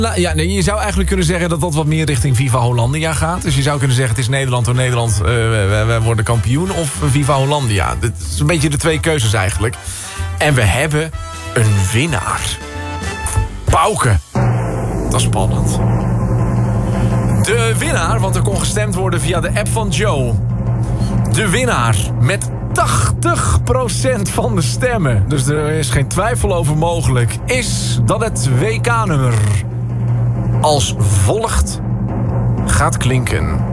Nou, ja, nee, je zou eigenlijk kunnen zeggen dat dat wat meer richting Viva Hollandia gaat. Dus je zou kunnen zeggen, het is Nederland door Nederland, wij worden kampioen. Of Viva Hollandia. Dat is een beetje de twee keuzes eigenlijk. En we hebben een winnaar. Pauke. Dat is spannend. De winnaar, want er kon gestemd worden via de app van Joe. De winnaar met 80% van de stemmen. Dus er is geen twijfel over mogelijk. Is dat het WK-nummer als volgt gaat klinken.